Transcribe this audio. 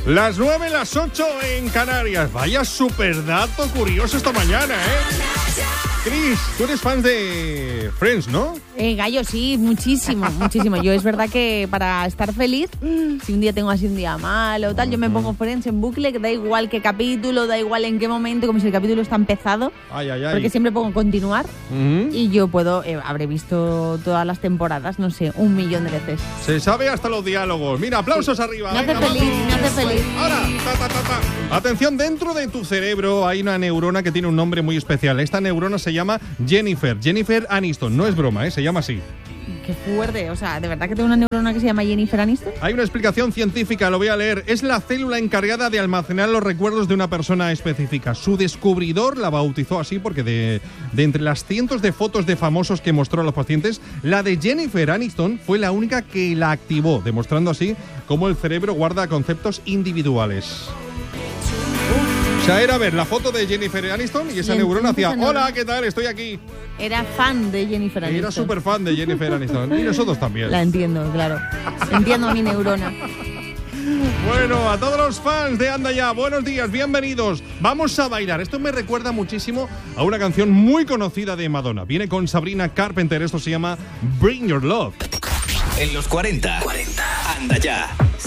Las 9, las 8 en Canarias. Vaya super dato curioso esta mañana, ¿eh? Cris, tú eres fan de Friends, ¿no? Gallo, sí, muchísimo, muchísimo. Yo es verdad que para estar feliz, si un día tengo así un día malo o tal, yo me pongo Friends en bucle, que da igual qué capítulo, da igual en qué momento, como si el capítulo está empezado. Porque siempre pongo continuar y yo puedo, habré visto todas las temporadas, no sé, 1.000.000 de veces. Se sabe hasta los diálogos. Mira, aplausos arriba. Me hace feliz, me hace feliz. Ahora, Atención, dentro de tu cerebro hay una neurona que tiene un nombre muy especial. Esta neurona se llama Jennifer Aniston. No es broma, se llama así. Qué fuerte, o sea, ¿de verdad que tengo una neurona que se llama Jennifer Aniston? Hay una explicación científica, lo voy a leer. Es la célula encargada de almacenar los recuerdos de una persona específica. Su descubridor la bautizó así porque de entre las cientos de fotos de famosos que mostró a los pacientes, la de Jennifer Aniston fue la única que la activó, demostrando así cómo el cerebro guarda conceptos individuales. O sea, era ver la foto de Jennifer Aniston y esa neurona hacía, hola, ¿qué tal? Estoy aquí. Era fan de Jennifer Aniston. Era súper fan de Jennifer Aniston. Y nosotros también. La entiendo, claro. Entiendo a mi neurona. Bueno, a todos los fans de Anda Ya, buenos días, bienvenidos. Vamos a bailar. Esto me recuerda muchísimo a una canción muy conocida de Madonna. Viene con Sabrina Carpenter. Esto se llama Bring Your Love. En los 40. Anda Ya.